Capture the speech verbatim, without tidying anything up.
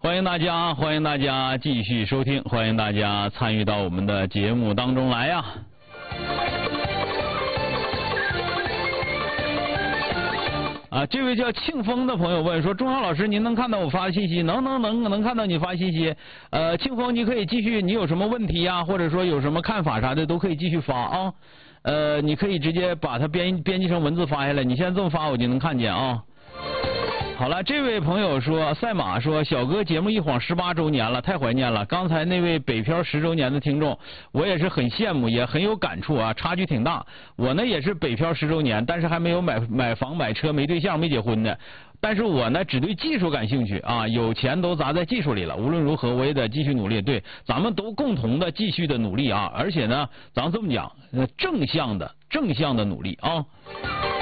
欢迎大家，欢迎大家继续收听，欢迎大家参与到我们的节目当中来呀。啊，这位叫庆丰的朋友问说：钟晓老师，您能看到我发的信息？能能能能看到你发信息。呃，庆丰，你可以继续，你有什么问题呀、啊，或者说有什么看法啥的，都可以继续发啊。呃，你可以直接把它编编辑成文字发下来，你现在这么发，我就能看见啊。好了，这位朋友说，赛马说，小哥节目一晃十八周年了，太怀念了。刚才那位北漂十周年的听众，我也是很羡慕，也很有感触啊，差距挺大。我呢也是北漂十周年，但是还没有买买房、买车、没对象、没结婚的。但是我呢只对技术感兴趣啊，有钱都砸在技术里了。无论如何，我也得继续努力。对，咱们都共同的继续的努力啊，而且呢，咱这么讲，正向的正向的努力啊。